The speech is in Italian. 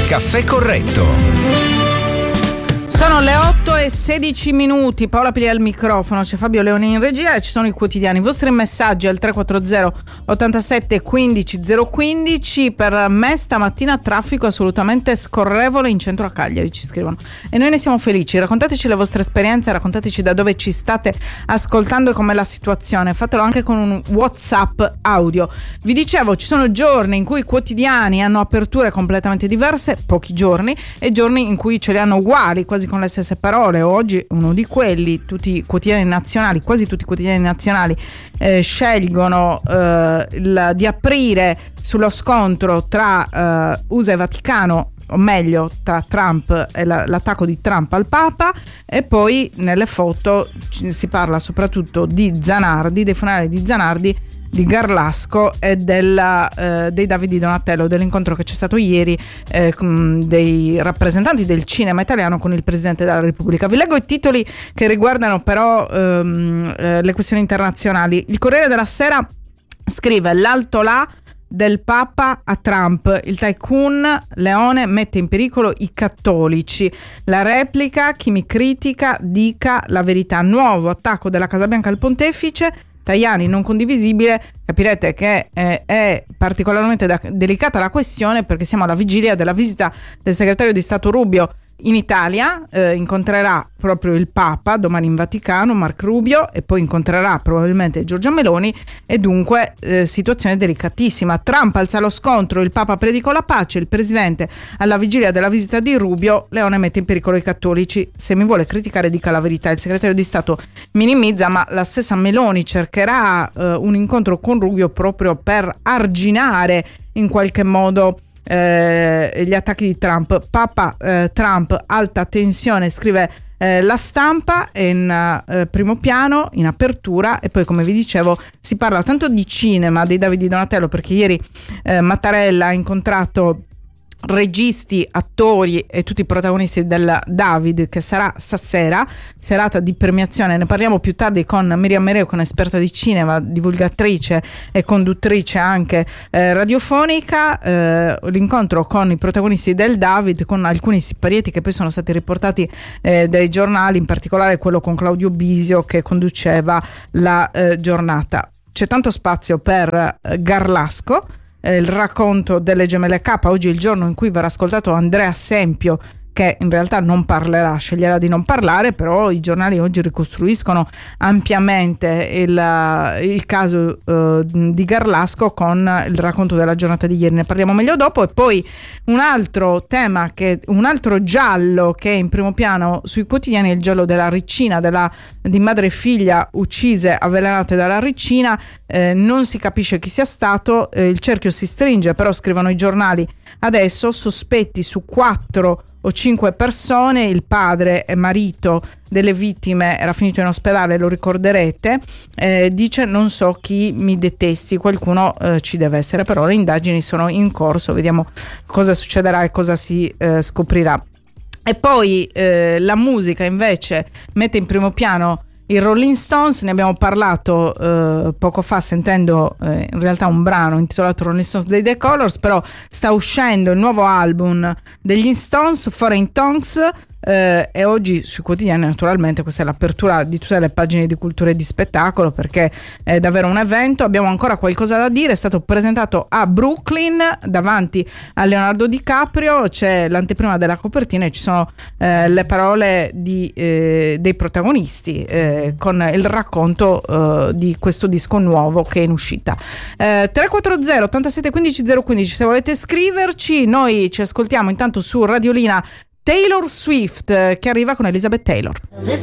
Caffè Corretto. Sono le 8:16. Paola Piglia al microfono, c'è Fabio Leoni in regia e ci sono i quotidiani. I vostri messaggi al 340 87 15 015. Per me stamattina traffico assolutamente scorrevole in centro a Cagliari, ci scrivono, e noi ne siamo felici. Raccontateci le vostre esperienze, raccontateci da dove ci state ascoltando e com'è la situazione. Fatelo anche con un WhatsApp audio. Vi dicevo, ci sono giorni in cui i quotidiani hanno aperture completamente diverse, pochi giorni, e giorni in cui ce li hanno uguali, quasi con le stesse parole. Oggi uno di quelli, tutti i quotidiani nazionali, quasi tutti i quotidiani nazionali scelgono di aprire sullo scontro tra USA e Vaticano, o meglio tra Trump e l'attacco di Trump al Papa, e poi nelle foto si parla soprattutto di Zanardi, dei funerali di Zanardi, di Garlasco e dei Davide Donatello, dell'incontro che c'è stato ieri dei rappresentanti del cinema italiano con il Presidente della Repubblica. Vi leggo i titoli che riguardano però le questioni internazionali. Il Corriere della Sera scrive: l'alto là del Papa a Trump, il tycoon Leone mette in pericolo i cattolici. La replica: chi mi critica dica la verità. Nuovo attacco della Casa Bianca al pontefice, Tajani non condivisibile. Capirete che è particolarmente delicata la questione, perché siamo alla vigilia della visita del segretario di Stato Rubio in Italia. Incontrerà proprio il Papa domani in Vaticano, Mark Rubio, e poi incontrerà probabilmente Giorgia Meloni, e dunque situazione delicatissima. Trump alza lo scontro, il Papa predica la pace, il Presidente alla vigilia della visita di Rubio, Leone mette in pericolo i cattolici, se mi vuole criticare dica la verità. Il segretario di Stato minimizza, ma la stessa Meloni cercherà un incontro con Rubio proprio per arginare in qualche modo gli attacchi di Trump. Papa Trump, alta tensione, scrive La Stampa, è in primo piano, in apertura. E poi, come vi dicevo, si parla tanto di cinema, dei Davide Donatello, perché ieri Mattarella ha incontrato registi, attori e tutti i protagonisti del David, che sarà stasera, serata di premiazione. Ne parliamo più tardi con Miriam Mereu, che è un'esperta di cinema, divulgatrice e conduttrice anche radiofonica. L'incontro con i protagonisti del David, con alcuni siparieti che poi sono stati riportati dai giornali, in particolare quello con Claudio Bisio che conduceva la giornata. C'è tanto spazio per Garlasco, il racconto delle gemelle K. Oggi è il giorno in cui verrà ascoltato Andrea Sempio, che in realtà non parlerà, sceglierà di non parlare, però i giornali oggi ricostruiscono ampiamente il caso di Garlasco con il racconto della giornata di ieri. Ne parliamo meglio dopo. E poi un altro tema, un altro giallo che è in primo piano sui quotidiani, è il giallo della Riccina, di madre e figlia uccise, avvelenate dalla Riccina. Non si capisce chi sia stato, il cerchio si stringe, però scrivono i giornali adesso, sospetti su 4 o 5 persone. Il padre e marito delle vittime era finito in ospedale, lo ricorderete. Dice: non so chi mi detesti, qualcuno ci deve essere. Però le indagini sono in corso, vediamo cosa succederà e cosa si scoprirà. E poi la musica invece mette in primo piano i Rolling Stones. Ne abbiamo parlato poco fa, sentendo in realtà un brano intitolato Rolling Stones dei The Colors, però sta uscendo il nuovo album degli Stones, Foreign Tongues, e oggi sui quotidiani naturalmente questa è l'apertura di tutte le pagine di cultura e di spettacolo, perché è davvero un evento. Abbiamo ancora qualcosa da dire. È stato presentato a Brooklyn davanti a Leonardo DiCaprio, c'è l'anteprima della copertina e ci sono le parole dei protagonisti con il racconto di questo disco nuovo che è in uscita. 340 87 15 015 se volete scriverci. Noi ci ascoltiamo intanto su Radiolina Taylor Swift, che arriva con Elizabeth Taylor.